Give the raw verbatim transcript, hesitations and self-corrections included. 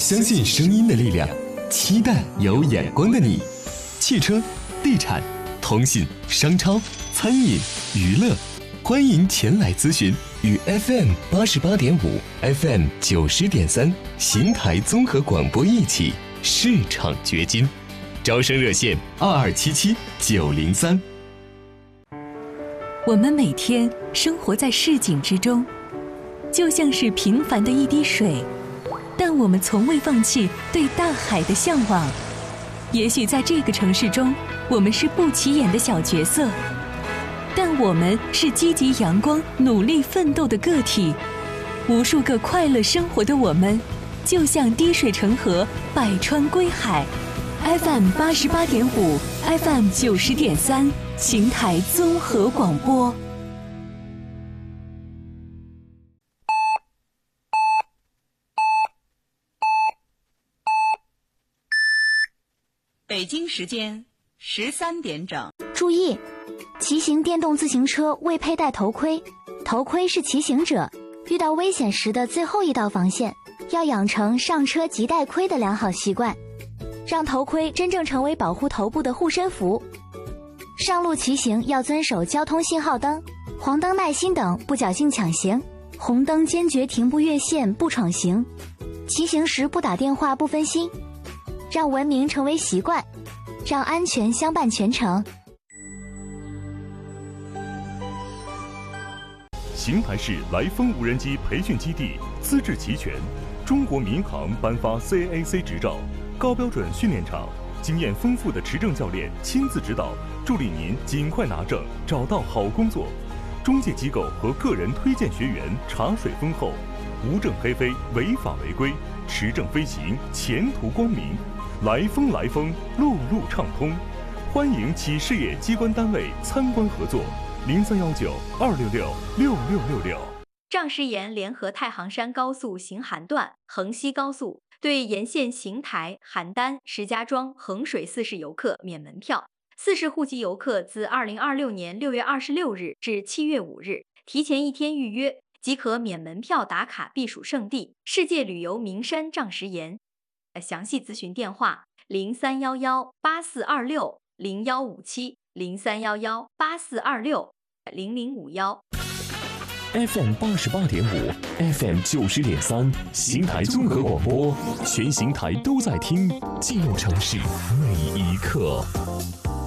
相信声音的力量，期待有眼光的你。汽车、地产、通信、商超、餐饮、娱乐，欢迎前来咨询。与 F M 八十八点五、F M 九十点三邢台综合广播一起市场掘金，招生热线二二七七九零三。 我们每天生活在市井之中，就像是平凡的一滴水，但我们从未放弃对大海的向往。也许在这个城市中，我们是不起眼的小角色，但我们是积极阳光、努力奋斗的个体。无数个快乐生活的我们，就像滴水成河，百川归海。F M 八十八点五 ，F M 九十点三，邢台综合广播。 北京时间十三点整。 注意，骑行电动自行车未佩戴头盔，头盔是骑行者遇到危险时的最后一道防线，要养成上车即戴盔的良好习惯，让头盔真正成为保护头部的护身符。上路骑行要遵守交通信号灯、黄灯耐心等，不侥幸抢行，红灯坚决停步越线不闯行，骑行时不打电话不分心，让文明成为习惯，让安全相伴全程。 邢台市来风无人机培训基地资质齐全，中国民航颁发 C A A C 执照，高标准训练场，经验丰富的持证教练亲自指导，助力您尽快拿证，找到好工作。中介机构和个人推荐学员茶水丰厚，无证黑飞，违法违规，持证飞行，前途光明。来风来风，路路畅通，欢迎企事业机关单位参观合作。零三幺九二六六六六六六。 仗石岩联合太行山高速行邯段、衡西高速对沿线邢台、邯郸、石家庄、衡水四市游客免门票。四市户籍游客自二零二六年六月二十六日至七月五日，提前一天预约即可免门票打卡避暑胜地世界旅游名山仗石岩。详细咨询电话：零三幺幺八四二六零幺五七零三幺幺八四二六零零五幺。 F M 八十八点五 ，F M 九十点三，邢台综合广播，全邢台都在听，记录城市每一刻。